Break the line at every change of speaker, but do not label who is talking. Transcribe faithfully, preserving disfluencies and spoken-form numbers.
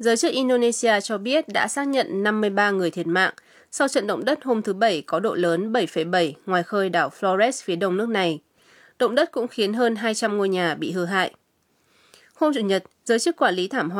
Giới chức Indonesia cho biết đã xác nhận năm mươi ba người thiệt mạng sau trận động đất hôm thứ Bảy có độ lớn bảy phẩy bảy ngoài khơi đảo Flores phía đông nước này. Động đất cũng khiến hơn hai trăm ngôi nhà bị hư hại. Hôm Chủ nhật, giới chức quản lý thảm họa